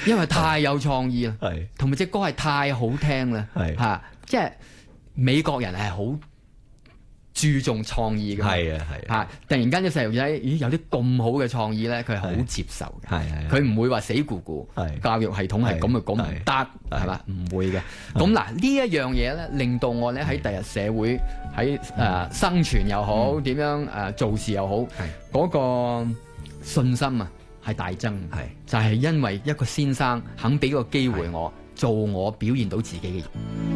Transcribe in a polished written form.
因為太有創意啦， 係同埋隻歌係太好聽啦， 係嚇，即係美國人係好注重創意嘅， 係啊係啊， 突然間啲細路仔，咦有啲咁好嘅創意咧，佢係好接受嘅， 係佢唔會話死咕咕， 係教育系統係咁唔得，係嘛？唔會嘅。咁嗱呢一樣嘢咧，令到我咧喺第日社會喺生存又好，點樣做事又好，嗰個信心啊係大增，就係因為一個先生肯俾個機會我做我表現到自己嘅。